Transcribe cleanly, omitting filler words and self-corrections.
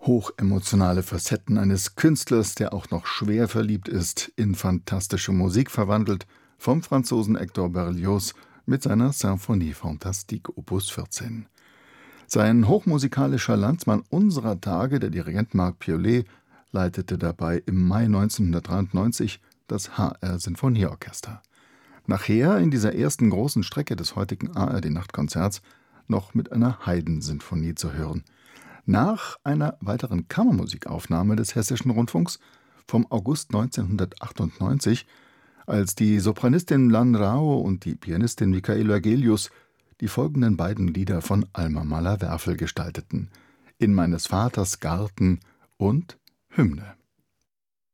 Hochemotionale Facetten eines Künstlers, der auch noch schwer verliebt ist, in fantastische Musik verwandelt, vom Franzosen Hector Berlioz mit seiner Symphonie Fantastique Opus 14. Sein hochmusikalischer Landsmann unserer Tage, der Dirigent Marc Piollet, leitete dabei im Mai 1993 das HR-Sinfonieorchester. Nachher in dieser ersten großen Strecke des heutigen ARD-Nachtkonzerts noch mit einer Haydn-Sinfonie zu hören. Nach einer weiteren Kammermusikaufnahme des Hessischen Rundfunks vom August 1998, als die Sopranistin Lan Rao und die Pianistin Michaela Gelius die folgenden beiden Lieder von Alma Mahler-Werfel gestalteten: In meines Vaters Garten und Hymne.